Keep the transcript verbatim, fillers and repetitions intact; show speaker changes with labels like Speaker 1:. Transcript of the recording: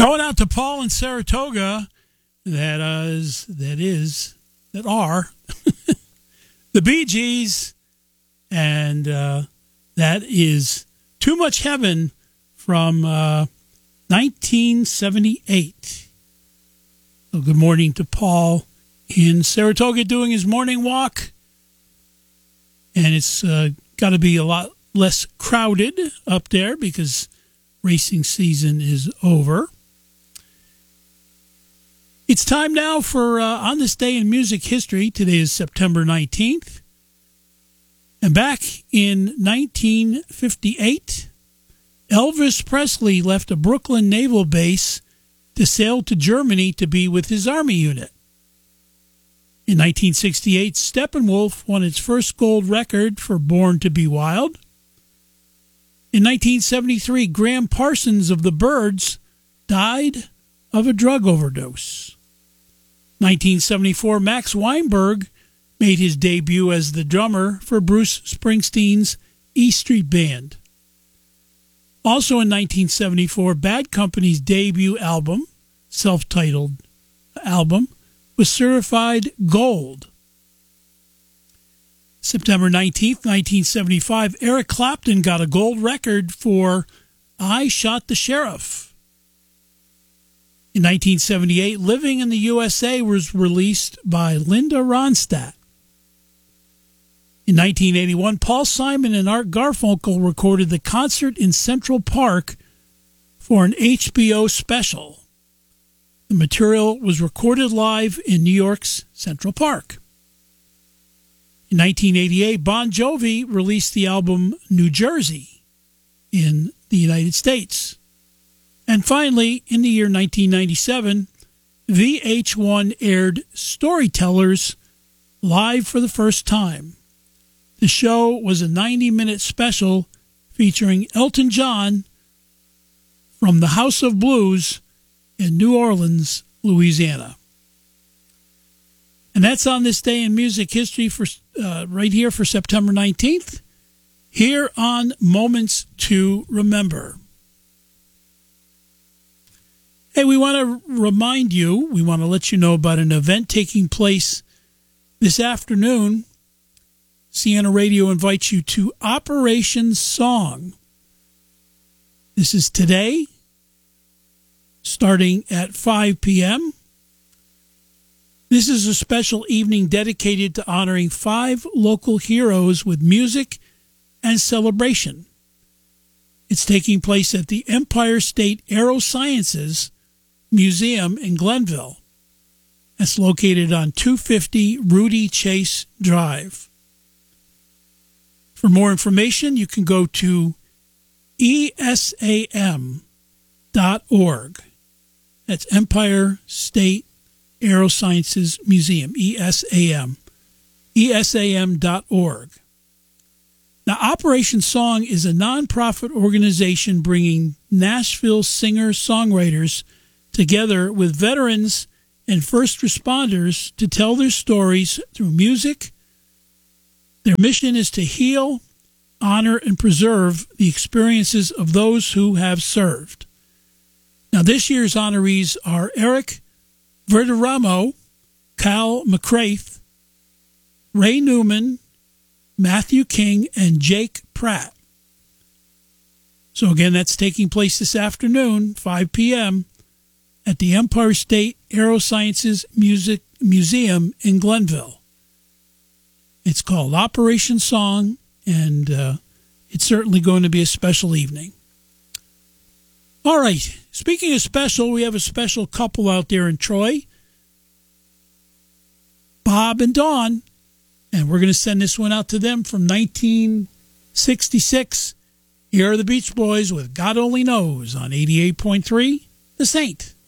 Speaker 1: Going out to Paul in Saratoga, that is, that is, that are the Bee Gees, and uh, that is Too Much Heaven from uh, nineteen seventy-eight. So good morning to Paul in Saratoga doing his morning walk, and it's uh, got to be a lot less crowded up there because racing season is over. It's time now for uh, On This Day in Music History. Today is September nineteenth. And back in nineteen fifty-eight, Elvis Presley left a Brooklyn naval base to sail to Germany to be with his army unit. In nineteen sixty-eight, Steppenwolf won its first gold record for Born to Be Wild. In nineteen seventy-three, Graham Parsons of the Byrds died of a drug overdose. nineteen seventy-four, Max Weinberg made his debut as the drummer for Bruce Springsteen's E Street Band. Also in nineteen seventy-four, Bad Company's debut album, self-titled album, was certified gold. September nineteenth, nineteen seventy-five, Eric Clapton got a gold record for I Shot the Sheriff. In nineteen seventy-eight, Living in the U S A was released by Linda Ronstadt. In nineteen eighty-one, Paul Simon and Art Garfunkel recorded the concert in Central Park for an H B O special. The material was recorded live in New York's Central Park. In nineteen eighty-eight, Bon Jovi released the album New Jersey in the United States. And finally, in the year nineteen ninety-seven, V H one aired Storytellers live for the first time. The show was a ninety-minute special featuring Elton John from the House of Blues in New Orleans, Louisiana. And that's On This Day in Music History for uh, right here for September nineteenth, here on Moments to Remember. Hey, we want to remind you, we want to let you know about an event taking place this afternoon. Sienna Radio invites you to Operation Song. This is today, starting at five p.m. This is a special evening dedicated to honoring five local heroes with music and celebration. It's taking place at the Empire State Aerosciences Museum in Glenville. That's located on two fifty Rudy Chase Drive. For more information, you can go to E S A M dot org. That's Empire State Aerosciences Museum, E S A M, E S A M dot org. Now, Operation Song is a nonprofit organization bringing Nashville singer-songwriters together with veterans and first responders to tell their stories through music. Their mission is to heal, honor, and preserve the experiences of those who have served. Now, this year's honorees are Eric Verderamo, Cal McCraith, Ray Newman, Matthew King, and Jake Pratt. So again, that's taking place this afternoon, five p.m., at the Empire State Aerosciences Music Museum in Glenville. It's called Operation Song, and uh, it's certainly going to be a special evening. All right, speaking of special, we have a special couple out there in Troy, Bob and Dawn, and we're going to send this one out to them from nineteen sixty-six. Here are the Beach Boys with God Only Knows on eighty-eight point three, The Saint.